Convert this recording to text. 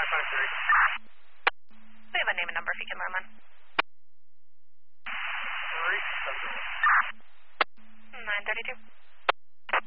We have a name and number if you can learn one. 932.